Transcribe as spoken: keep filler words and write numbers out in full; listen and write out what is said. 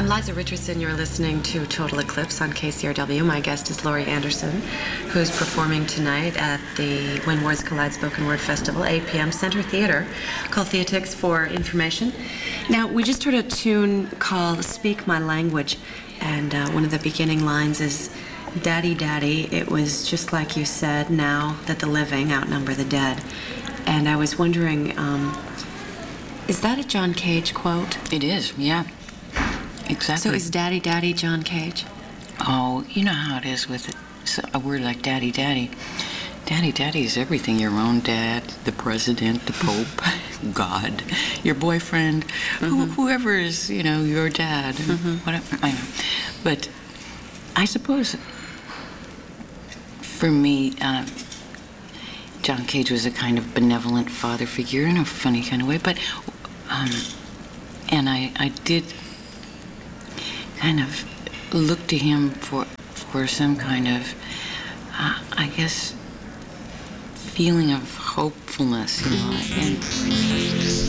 I'm Liza Richardson. You're listening to Total Eclipse on K C R W. My guest is Laurie Anderson, who's performing tonight at the When Words Collide Spoken Word Festival, eight p m Center Theater. Call Theatix for information. Now, we just heard a tune called Speak My Language, and uh, one of the beginning lines is, Daddy, Daddy, it was just like you said, now that the living outnumber the dead. And I was wondering, um, is that a John Cage quote? It is, yeah. Exactly. So is Daddy, Daddy John Cage? Oh, you know how it is with it. So a word like Daddy, Daddy. Daddy, Daddy is everything. Your own dad, the president, the Pope, God, your boyfriend, mm-hmm. who, whoever is, you know, your dad, mm-hmm. whatever. I know. But I suppose for me, uh, John Cage was a kind of benevolent father figure in a funny kind of way. But, um, and I, I did kind of look to him for for some kind of, uh, I guess, feeling of hopefulness, you know. And